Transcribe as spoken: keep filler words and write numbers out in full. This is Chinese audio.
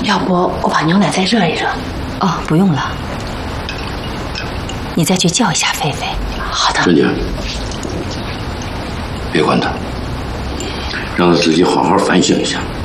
要不我把牛奶再热一热？ 哦，不用了，你再去叫一下菲菲。 好的。 春姐，别管他，让他自己好好反省一下。